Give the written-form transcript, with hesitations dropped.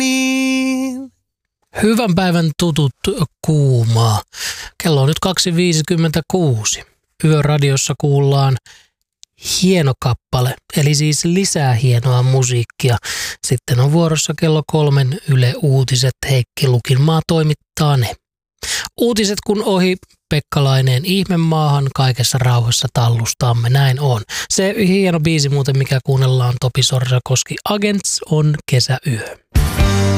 niin. Hyvän päivän tutut kuumaa. Kello on nyt 2.56. Yöradiossa kuullaan hieno kappale, eli siis lisää hienoa musiikkia. Sitten on vuorossa kello 3 Yle Uutiset. Heikki Lukinmaa toimittaa ne. Uutiset kun ohi, Pekka Laineen Ihmemaahan kaikessa rauhassa tallustaamme, näin on. Se hieno biisi muuten, mikä kuunnellaan Topi Sorsakoski Agents on Kesäyö.